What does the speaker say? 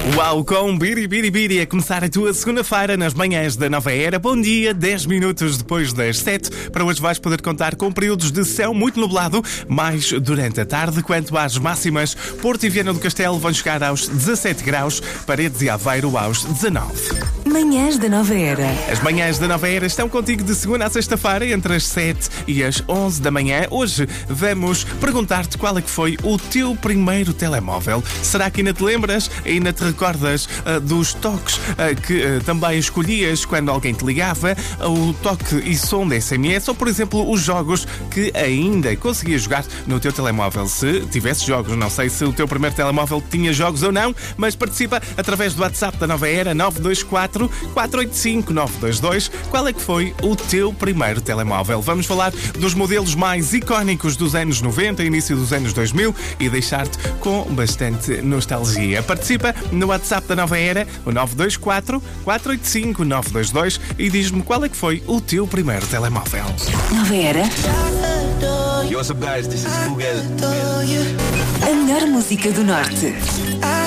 Uau, com Biribiribiri a começar a tua segunda-feira nas manhãs da Nova Era. Bom dia, 10 minutos depois das 7. Para hoje vais poder contar com períodos de céu muito nublado, mais durante a tarde. Quanto às máximas, Porto e Viana do Castelo vão chegar aos 17 graus, Paredes e Aveiro aos 19. Manhãs da Nova Era. As manhãs da Nova Era estão contigo de segunda a sexta-feira, entre as 7 e as 11 da manhã. Hoje vamos perguntar-te qual é que foi o teu primeiro telemóvel. Será que ainda te lembras? Ainda te recordas dos toques que também escolhias quando alguém te ligava? O toque e som da SMS ou, por exemplo, os jogos que ainda conseguias jogar no teu telemóvel? Se tivesse jogos, não sei se o teu primeiro telemóvel tinha jogos ou não, mas participa através do WhatsApp da Nova Era 924 485 922. Qual é que foi o teu primeiro telemóvel? Vamos falar dos modelos mais icónicos dos anos 90 e início dos anos 2000 e deixar-te com bastante nostalgia. Participa no WhatsApp da Nova Era, o 924 485 922 e diz-me qual é que foi o teu primeiro telemóvel. Nova Era. Yo, what's up, guys? This is Google. A melhor música do Norte.